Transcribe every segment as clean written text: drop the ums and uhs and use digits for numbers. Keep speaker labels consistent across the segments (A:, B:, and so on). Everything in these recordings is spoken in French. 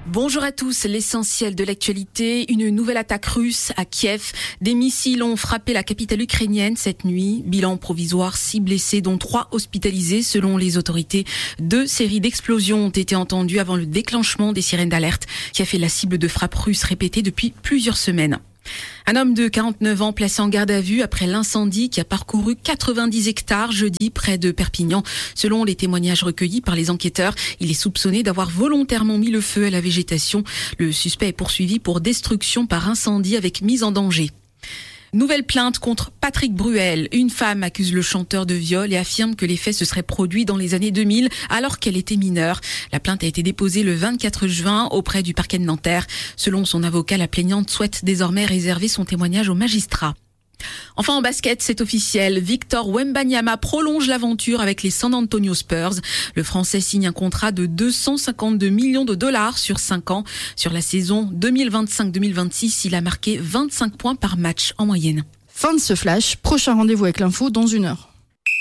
A: Bonjour à tous, l'essentiel de l'actualité, une nouvelle attaque russe à Kiev. Des missiles ont frappé la capitale ukrainienne cette nuit. Bilan provisoire, 6 blessés dont 3 hospitalisés selon les autorités. 2 séries d'explosions ont été entendues avant le déclenchement des sirènes d'alerte qui a fait la cible de frappes russes répétées depuis plusieurs semaines. Un homme de 49 ans placé en garde à vue après l'incendie qui a parcouru 90 hectares jeudi près de Perpignan. Selon les témoignages recueillis par les enquêteurs, il est soupçonné d'avoir volontairement mis le feu à la végétation. Le suspect est poursuivi pour destruction par incendie avec mise en danger. Nouvelle plainte contre Patrick Bruel. Une femme accuse le chanteur de viol et affirme que les faits se seraient produits dans les années 2000 alors qu'elle était mineure. La plainte a été déposée le 24 juin auprès du parquet de Nanterre. Selon son avocat, la plaignante souhaite désormais réserver son témoignage au magistrat. Enfin en basket, c'est officiel. Victor Wembanyama prolonge l'aventure avec les San Antonio Spurs. Le Français signe un contrat de 252 millions de dollars sur 5 ans. Sur la saison 2025-2026, il a marqué 25 points par match en moyenne.
B: Fin de ce flash, prochain rendez-vous avec l'info dans 1 heure.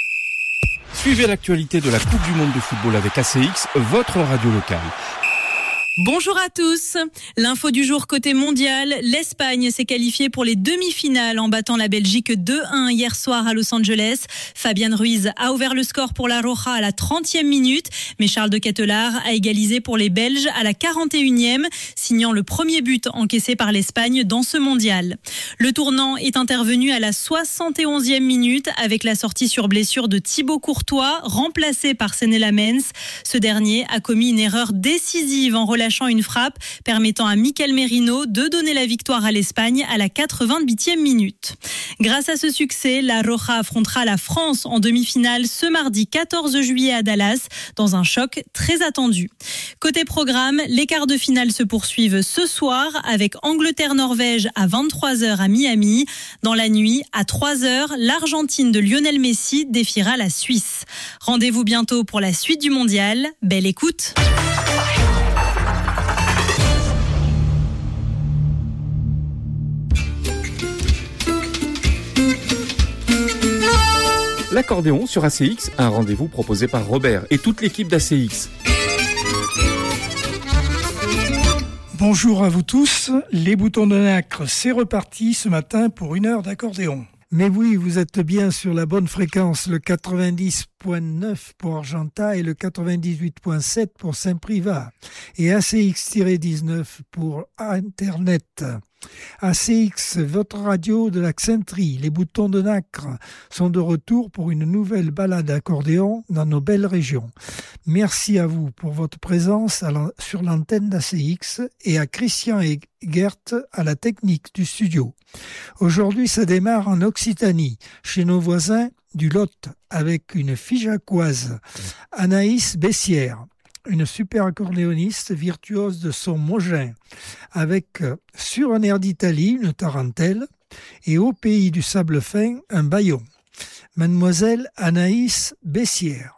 C: Suivez l'actualité de la Coupe du Monde de football avec ACX, votre radio locale.
D: Bonjour à tous. L'info du jour côté mondial, l'Espagne s'est qualifiée pour les demi-finales en battant la Belgique 2-1 hier soir à Los Angeles. Fabián Ruiz a ouvert le score pour la Roja à la 30e minute, mais Charles de Ketelaere a égalisé pour les Belges à la 41e, signant le premier but encaissé par l'Espagne dans ce mondial. Le tournant est intervenu à la 71e minute avec la sortie sur blessure de Thibaut Courtois, remplacé par Séné Lamens. Ce dernier a commis une erreur décisive en relâchant une frappe permettant à Mikel Merino de donner la victoire à l'Espagne à la 88e minute. Grâce à ce succès, la Roja affrontera la France en demi-finale ce mardi 14 juillet à Dallas dans un choc très attendu. Côté programme, les quarts de finale se poursuivent ce soir avec Angleterre-Norvège à 23h à Miami. Dans la nuit, à 3h, l'Argentine de Lionel Messi défiera la Suisse. Rendez-vous bientôt pour la suite du mondial. Belle écoute.
C: L'accordéon sur ACX, un rendez-vous proposé par Robert et toute l'équipe d'ACX.
E: Bonjour à vous tous, les boutons de nacre, c'est reparti ce matin pour 1 heure d'accordéon. Mais oui, vous êtes bien sur la bonne fréquence, le 90.9 pour Argenta et le 98.7 pour Saint-Privat. Et ACX-19 pour Internet. ACX, votre radio de l'Axentrie, les boutons de nacre sont de retour pour une nouvelle balade accordéon dans nos belles régions. Merci à vous pour votre présence sur l'antenne d'ACX et à Christian et Gert à la technique du studio. Aujourd'hui, ça démarre en Occitanie, chez nos voisins du Lot, avec une figeacoise, Anaïs Bessière. Une super accordéoniste virtuose de son mogin, avec sur un air d'Italie une tarentelle et au pays du sable fin un bâillon. Mademoiselle Anaïs Bessière.